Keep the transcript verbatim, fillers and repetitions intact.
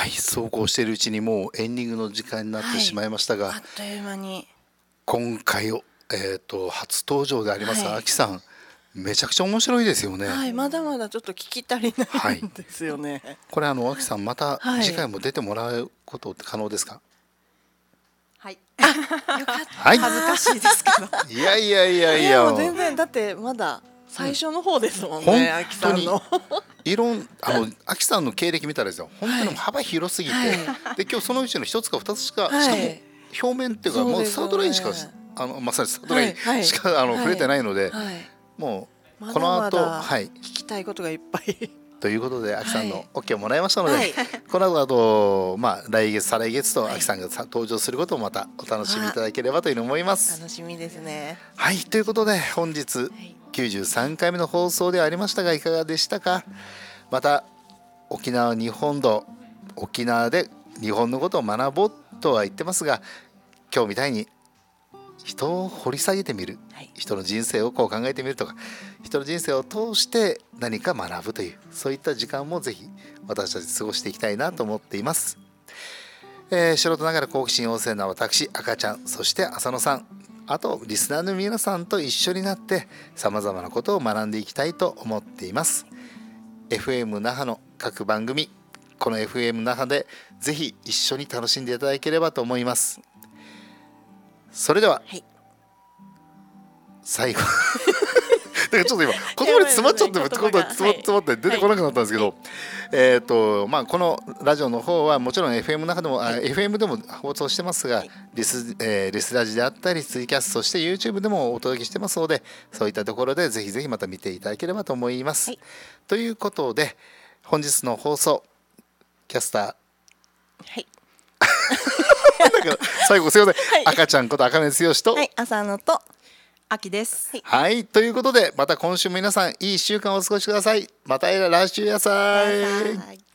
はいそうこうしているうちにもうエンディングの時間になってしまいましたが、 はい、あっという間に今回を、えー、と初登場であります、 はい、 あきさんめちゃくちゃ面白いですよね。 はい、まだまだちょっと聞き足りないんですよね、はい、 これあのあきさんまたはい、 次回も出てもらうことって可能ですか？ はい。 よかった、 はい、 恥ずかしいですけどいやいやいやいやいやもう全然だってまだ最初の方ですもんね、あきさんのいろんあのあきさんの経歴見たらですよ、本当に幅広すぎて、はい、で今日そのうちの一つか二つしか、はい、しかも表面っていうかもうサードラインしか、あのまさにサードラインしか、はい、あの、はい、触れてないので、はい、もうこの後、 まだまだ聞きたいことがいっぱいということであきさんの オーケー をもらいましたので、はい、この後あと、まあ、来月再来月とあきさんが登場することをまたお楽しみいただければというふうに思います。 楽しみですね。 はい、ということで本日きゅうじゅうさんかいめの放送ではありましたがいかがでしたか。また沖縄日本土沖縄で日本のことを学ぼうとは言ってますが、今日みたいに人を掘り下げてみる、はい、人の人生をこう考えてみるとか、人の人生を通して何か学ぶというそういった時間もぜひ私たち過ごしていきたいなと思っています。えー、素人ながら好奇心旺盛な私赤ちゃん、そして浅野さん、あとリスナーの皆さんと一緒になってさまざまなことを学んでいきたいと思っています。 エフエム 那覇の各番組、この エフエム 那覇でぜひ一緒に楽しんでいただければと思います。それでは、はい、最後だからちょっと今言葉に詰まっちゃって詰まって出てこなくなったんですけど、はい、えーとまあ、このラジオの方はもちろん エフエム の中でも、はい、エフエム でも放送してますが、はい、リス、えー、リスラジであったりツイキャス、そして YouTube でもお届けしてますので、そういったところでぜひぜひまた見ていただければと思います、はい、ということで本日の放送キャスター、はいだから最後すいません、はい、赤ちゃんこと赤根剛と、 はい、浅野とあきです、 はい、はい、ということでまた今週も皆さんいいいっしゅうかんをお過ごしください。また来週やさい。